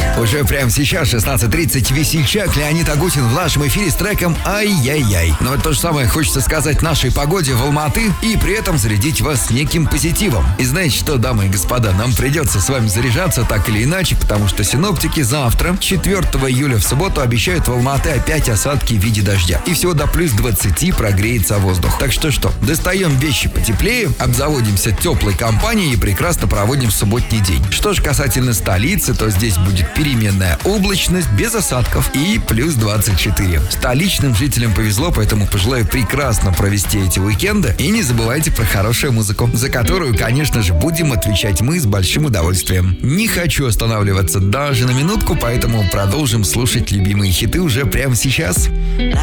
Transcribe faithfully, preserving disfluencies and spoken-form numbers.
Уже прямо сейчас, шестнадцать тридцать, весельчак Леонид Агутин в нашем эфире с треком «Ай-яй-яй». Но то же самое хочется сказать нашей погоде в Алматы и при этом зарядить вас неким позитивом. И знаете что, дамы и господа, нам придется с вами заряжаться так или иначе, потому что синоптики завтра, четвёртого июля в субботу, обещают в Алматы опять осадки в виде дождя. И всего до плюс двадцати прогреется воздух. Так что что, достаем вещи потеплее, обзаводимся теплой компанией и прекрасно проводим субботний день. Что же касательно столицы, то здесь будет переменная облачность без осадков и плюс двадцать четыре. Столичным жителям повезло, поэтому пожелаю прекрасно провести эти уикенды. И не забывайте про хорошую музыку, за которую, конечно же, будем отвечать мы с большим удовольствием. Не хочу останавливаться даже на минутку, поэтому продолжим слушать любимые хиты уже прямо сейчас.